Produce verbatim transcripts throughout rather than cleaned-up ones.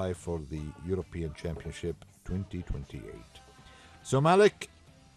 qualify for the European Championship twenty twenty-eight. So Malik,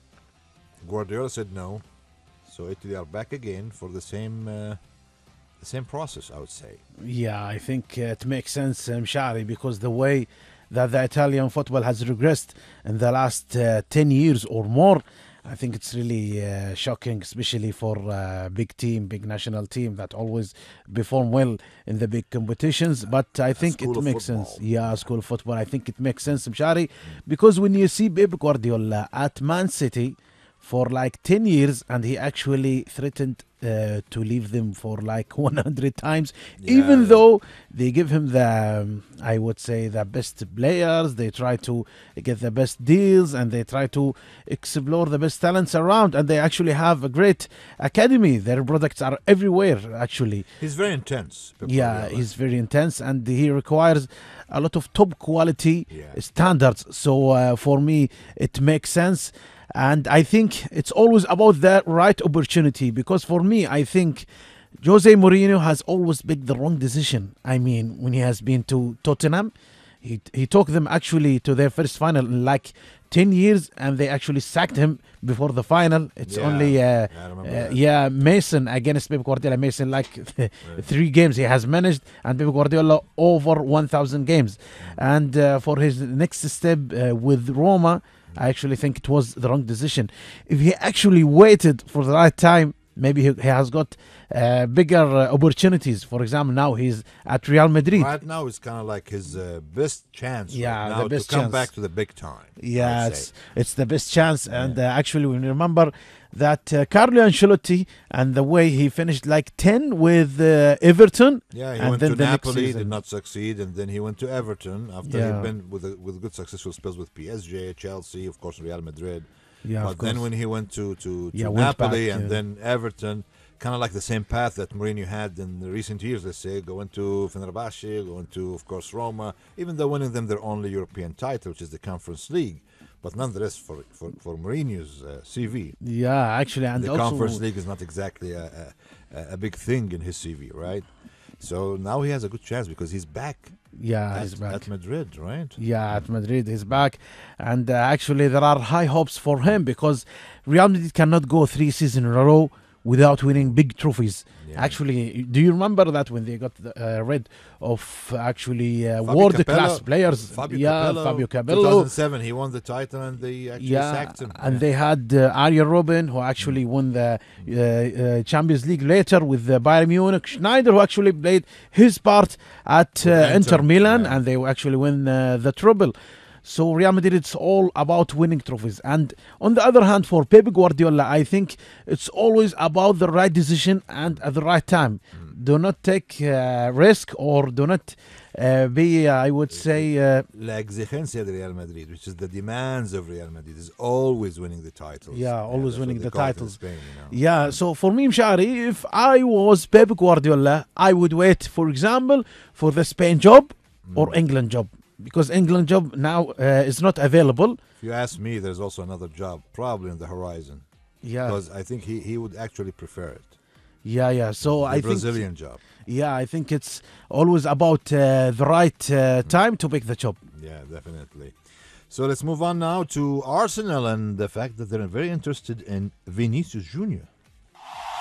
Guardiola said no. So Italy are back again for the same uh, the same process, I would say. Yeah, I think uh, it makes sense, um, Shari, because the way that the Italian football has regressed in the last uh, ten years or more, I think it's really uh, shocking, especially for a big team, big national team that always perform well in the big competitions. But I think it makes sense. Yeah, school of football. I think it makes sense, Mshari, because when you see Pep Guardiola at Man City for like ten years, and he actually threatened uh, to leave them for like one hundred times, Yeah. even though they give him the, um, I would say, the best players, they try to get the best deals, and they try to explore the best talents around, and they actually have a great academy. Their products are everywhere, actually. He's very intense. Pep Yeah, Guardiola. he's very intense, and he requires a lot of top quality Yeah. standards. So uh, for me, it makes sense. And I think it's always about the right opportunity, because for me, I think Jose Mourinho has always picked the wrong decision. I mean, when he has been to Tottenham, he he took them actually to their first final in like ten years, and they actually sacked him before the final. It's Yeah, only uh, I remember uh, that. yeah, Mason against Pep Guardiola. Mason like three games he has managed, and Pep Guardiola over one thousand games. And uh, for his next step uh, with Roma, I actually think it was the wrong decision. If he actually waited for the right time, maybe he, he has got uh, bigger uh, opportunities. For example, now he's at Real Madrid. Right now, it's kind of like his uh, best chance Yeah, right the now best to come chance. back to the big time. Yeah, I'd it's, say. it's the best chance. And uh, actually, when you remember that uh, Carlo Ancelotti and the way he finished like ten with uh, Everton. Yeah, he and went then to the next Napoli, season. did not succeed, and then he went to Everton after Yeah. he'd been with a, with good successful spells with P S G, Chelsea, of course, Real Madrid. Yeah, but of then course. when he went to to, to Yeah, went Napoli back, and yeah. then Everton, kind of like the same path that Mourinho had in the recent years, let's say, going to Fenerbahce, going to, of course, Roma, even though winning them their only European title, which is the Conference League. But nonetheless, for for, for Mourinho's uh, C V, Yeah, actually, and the also Conference League is not exactly a, a, a big thing in his C V, right? So now he has a good chance because he's back, yeah, at, he's back. at Madrid, right? Yeah, at Madrid, he's back. And uh, actually, there are high hopes for him, because Real Madrid cannot go three seasons in a row without winning big trophies. Yeah. Actually, do you remember that when they got the, uh, rid of actually uh, Fabio world-class Capello- players? Fabio yeah, Capello, Fabio Capello. two thousand seven, he won the title and they actually Yeah, sacked him. and they had uh, Arjen Robben, who actually won the uh, uh, Champions League later with uh, Bayern Munich. Schneider, who actually played his part at uh, With Inter Inter, Milan, yeah. and they actually win uh, the treble. So Real Madrid, it's all about winning trophies. And on the other hand, for Pep Guardiola, I think it's always about the right decision and at the right time. Do not take uh, risk, or do not uh, be, uh, I would say, uh, La exigencia de Real Madrid, which is the demands of Real Madrid, is always winning the titles. Yeah, always that's winning what the they call it in titles. Spain, you know. Yeah, so for me, Mshari, if I was Pep Guardiola, I would wait, for example, for the Spain job or England job, because England job now uh, is not available. If you ask me, there's also another job probably on the horizon, Yeah, because I think he, he would actually prefer it. yeah, yeah. So The I think, Brazilian job. yeah, I think it's always about uh, the right uh, time to pick the job. Yeah, definitely. So let's move on now to Arsenal and the fact that they're very interested in Vinicius Junior